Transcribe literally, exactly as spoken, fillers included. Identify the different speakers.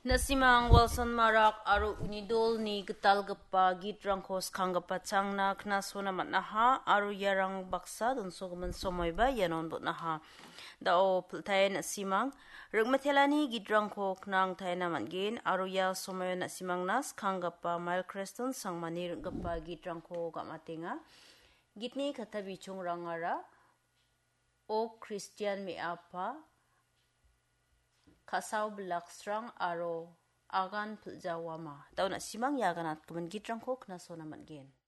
Speaker 1: Nasimang Wilson Marak aru unidol ni getal gepa git rangkos kanggapa changna knaso na matnaha aru yarang baksa don sogaman somoy ba yanon bot naha dao pultai nasimang rugmatelani git rangko knang tai na mangin aru ya somoy nasimang nas kanggapa mile creston sangmani rugapa git rangko gamatenga gitni kata bichung rangara o Christian me apa kasau belak strang aro agan puljawama. Tau nak simang ya ganat kemen gitrang kok na sona matgen.